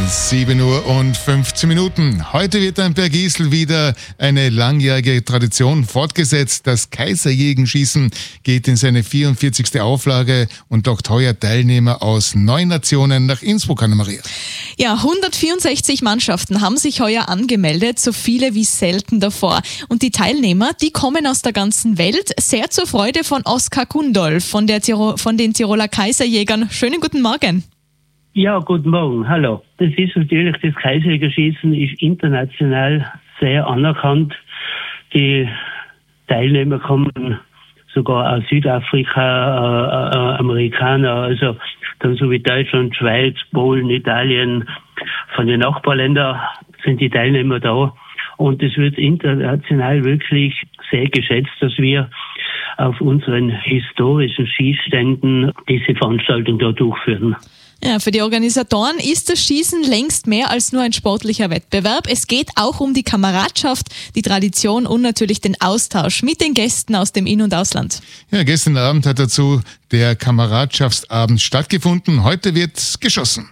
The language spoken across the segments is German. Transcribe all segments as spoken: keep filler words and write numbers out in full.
sieben Uhr und fünfzehn Minuten. Heute wird am Bergisel wieder eine langjährige Tradition fortgesetzt. Das Kaiserjägenschießen geht in seine vierundvierzigste Auflage und lockt heuer Teilnehmer aus neun Nationen nach Innsbruck, Anna-Maria. Ja, hundertvierundsechzig Mannschaften haben sich heuer angemeldet, so viele wie selten davor. Und die Teilnehmer, die kommen aus der ganzen Welt, sehr zur Freude von Oskar Gundolf von, der Tiro- von den Tiroler Kaiserjägern. Schönen guten Morgen. Ja, guten Morgen, hallo. Das ist natürlich, das Kaiserjägerschießen ist international sehr anerkannt. Die Teilnehmer kommen sogar aus Südafrika, äh, äh, Amerikaner, also dann so wie Deutschland, Schweiz, Polen, Italien, von den Nachbarländern sind die Teilnehmer da. Und es wird international wirklich sehr geschätzt, dass wir auf unseren historischen Schießständen diese Veranstaltung da durchführen. Ja, für die Organisatoren ist das Schießen längst mehr als nur ein sportlicher Wettbewerb. Es geht auch um die Kameradschaft, die Tradition und natürlich den Austausch mit den Gästen aus dem In- und Ausland. Ja, gestern Abend hat dazu der Kameradschaftsabend stattgefunden. Heute wird geschossen.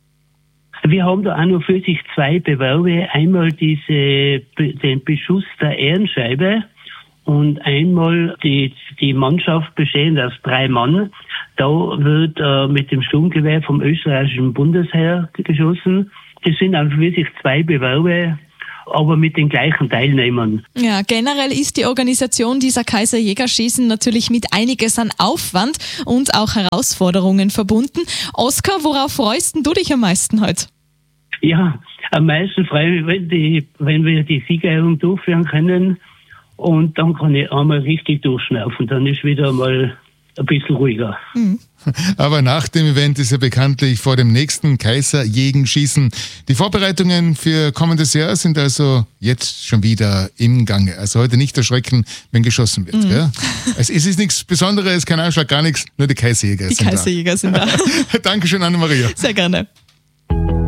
Wir haben da auch noch für sich zwei Bewerbe. Einmal diese, den Beschuss der Ehrenscheibe und einmal die, die Mannschaft bestehend aus drei Mann. Da wird äh, mit dem Sturmgewehr vom österreichischen Bundesheer geschossen. Das sind einfach wirklich zwei Bewerbe, aber mit den gleichen Teilnehmern. Ja, generell ist die Organisation dieser Kaiserjägerschießen natürlich mit einiges an Aufwand und auch Herausforderungen verbunden. Oskar, worauf freust denn du dich am meisten heute? Ja, am meisten freue ich mich, wenn, die, wenn wir die Siegerehrung durchführen können und dann kann ich einmal richtig durchschnaufen. Dann ist wieder mal ein bisschen ruhiger. Mhm. Aber nach dem Event ist ja bekanntlich vor dem nächsten Kaiserjägenschießen. Die Vorbereitungen für kommendes Jahr sind also jetzt schon wieder im Gange. Also heute nicht erschrecken, wenn geschossen wird. Mhm. Gell? Es ist nichts Besonderes, kein Anschlag, gar nichts, nur die Kaiserjäger die sind Kaiserjäger da. sind da. Dankeschön, Anna-Maria. Sehr gerne.